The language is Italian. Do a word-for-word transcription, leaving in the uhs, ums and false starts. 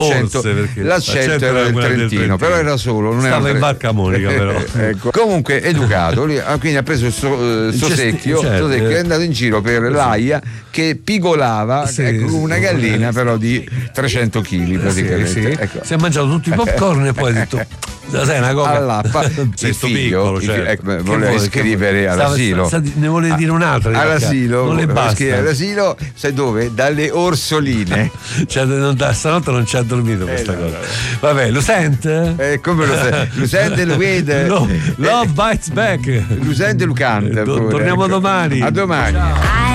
L'accento, Forse, l'accento era del Trentino, Trentino, però era solo, non stava era in Barca Monica però. Ecco. Comunque educato, lui, quindi ha preso sto, sto secchio, certo. sto secchio è andato in giro per l'Aia che pigolava, sì, ecco, sì, una gallina però di trecento chili praticamente. Sì, sì. Ecco. Si è mangiato tutti i popcorn e poi ha detto sai una cosa all'appa sei il figlio, piccolo, il certo. figlio ecco, voleva iscrivere all'asilo. Stava, stava, ne volevi dire un'altra all'asilo, non le basta. All'asilo, sai dove? Dalle orsoline. Cioè, non, stanotte non ci ha dormito questa eh, cosa. No, no. Vabbè, lo sente? Eh, come lo sente? Lo sente, lo vede? No, Love Bites Back. Lo sente, lo canta. Torniamo domani. A domani.